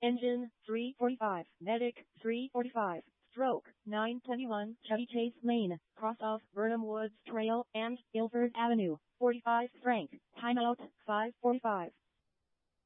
Engine 345, Medic 345, Stroke 921, Chevy Chase Lane, cross of Burnham Woods Trail and Ilford Avenue, 45 Frank, timeout 5:45.